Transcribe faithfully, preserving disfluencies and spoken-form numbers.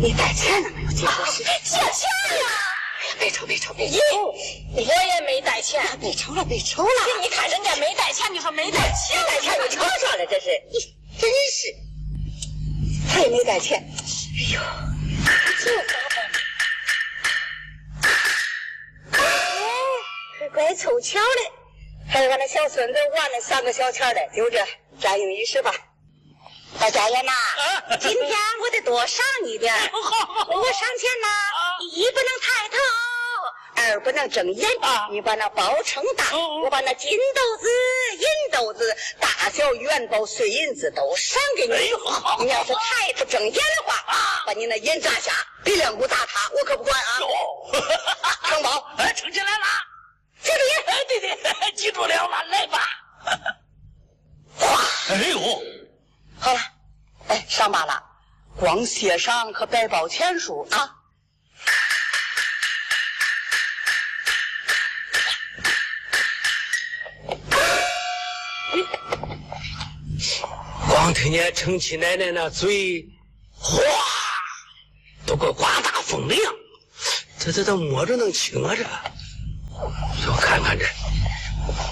你带钱了没有？结果是借钱了。 别抽，别抽，别抽！ 我也没带钱。 别抽了，别抽了！ 你看人家没带钱，你说没带钱， 带钱你抽上了，这是，真是。他也没带钱。哎呦，这咋办？哎，怪凑巧的，还有俺那小孙子玩了三个小钱的，就这占用一时吧。大家爷呐，啊、今天我得多赏一点。我赏钱呐，啊、一不能抬头，二不能睁眼。啊、你把那包称大，哦、我把那金豆子、银豆子、大小元宝、碎银子都赏给你。哎、你要是抬头睁眼的话，啊、把你那眼扎瞎，鼻梁骨打塌，我可不管啊。承包， 哎，撑起来了。 记住也， 哎，对对，记住了了，来吧。 哇， 哎呦。 好了，哎，上马了，光谢赏可别报钱数啊！ 光听见程七奶奶那嘴，哗，都跟刮大风一样，这这这摸着能轻啊这！我看看这。